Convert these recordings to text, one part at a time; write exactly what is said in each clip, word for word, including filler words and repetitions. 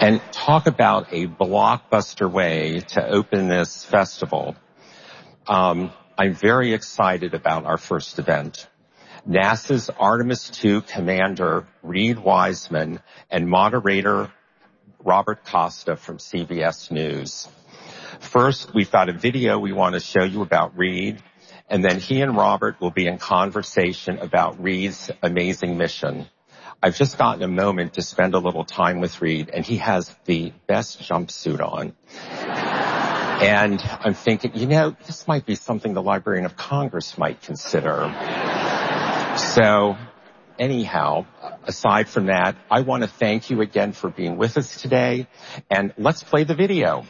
And talk about a blockbuster way to open this festival. Um, I'm very excited about our first event. NASA's Artemis two commander, Reid Wiseman, and moderator Robert Costa from C B S News. First, we've got a video we want to show you about Reid, and then he and Robert will be in conversation about Reid's amazing mission. I've just gotten a moment to spend a little time with Reid, and he has the best jumpsuit on. And I'm thinking, you know, this might be something the Librarian of Congress might consider. So, anyhow, aside from that, I want to thank you again for being with us today, and let's play the video.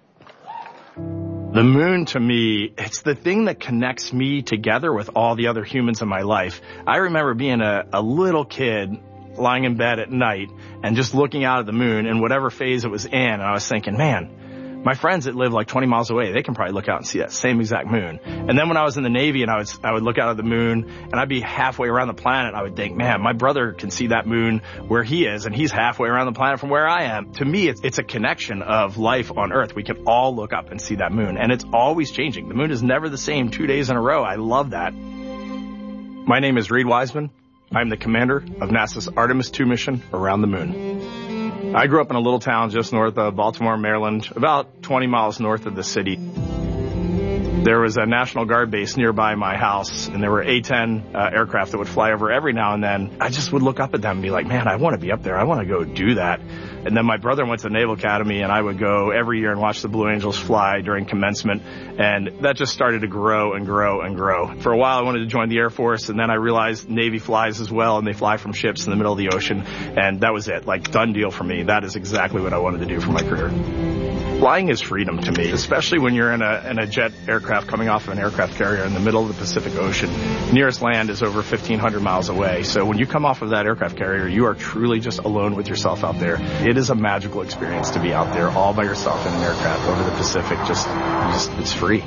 The moon, to me, it's the thing that connects me together with all the other humans in my life. I remember being a, a little kid lying in bed at night and just looking out at the moon in whatever phase it was in, and I was thinking, man, my friends that live like twenty miles away, they can probably look out and see that same exact moon. And then when I was in the Navy and I would, I would look out at the moon and I'd be halfway around the planet, and I would think, man, my brother can see that moon where he is, and he's halfway around the planet from where I am. To me, it's, it's a connection of life on Earth. We can all look up and see that moon, and it's always changing. The moon is never the same two days in a row. I love that. My name is Reid Wiseman. I'm the commander of NASA's Artemis two mission around the moon. I grew up in a little town just north of Baltimore, Maryland, about twenty miles north of the city. There was a National Guard base nearby my house, and there were A ten uh, aircraft that would fly over every now and then. I just would look up at them and be like, man, I want to be up there. I want to go do that. And then my brother went to the Naval Academy, and I would go every year and watch the Blue Angels fly during commencement. And that just started to grow and grow and grow. For a while, I wanted to join the Air Force, and then I realized Navy flies as well, and they fly from ships in the middle of the ocean. And that was it, like, done deal for me. That is exactly what I wanted to do for my career. Flying is freedom to me, especially when you're in a, in a jet aircraft coming off of an aircraft carrier in the middle of the Pacific Ocean. Nearest land is over fifteen hundred miles away. So when you come off of that aircraft carrier, you are truly just alone with yourself out there. It is a magical experience to be out there all by yourself in an aircraft over the Pacific. Just, just it's free.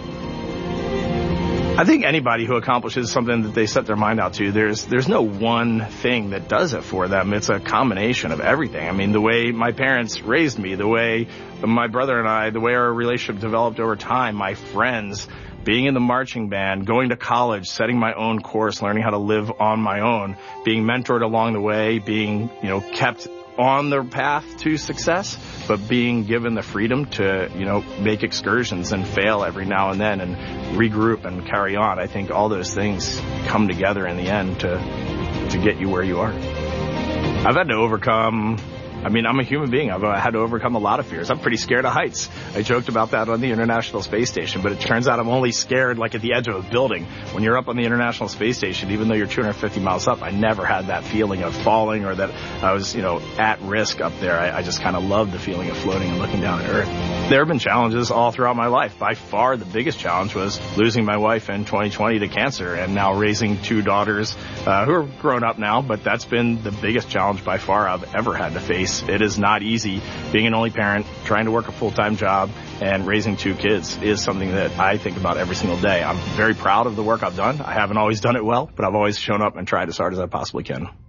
I think anybody who accomplishes something that they set their mind out to, there's there's no one thing that does it for them. It's a combination of everything. I mean, the way my parents raised me, the way my brother and I, the way our relationship developed over time, my friends, being in the marching band, going to college, setting my own course, learning how to live on my own, being mentored along the way, being, you know, kept on the path to success, but being given the freedom to, you know, make excursions and fail every now and then and regroup and carry on. I think all those things come together in the end to to get you where you are. I've had to overcome, I mean, I'm a human being. I've had to overcome a lot of fears. I'm pretty scared of heights. I joked about that on the International Space Station, but it turns out I'm only scared like at the edge of a building. When you're up on the International Space Station, even though you're two hundred fifty miles up, I never had that feeling of falling or that I was, you know, at risk up there. I, I just kind of loved the feeling of floating and looking down at Earth. There have been challenges all throughout my life. By far, the biggest challenge was losing my wife in twenty twenty to cancer and now raising two daughters uh, who are grown up now, but that's been the biggest challenge by far I've ever had to face. It is not easy. Being an only parent, trying to work a full-time job, and raising two kids is something that I think about every single day. I'm very proud of the work I've done. I haven't always done it well, but I've always shown up and tried as hard as I possibly can.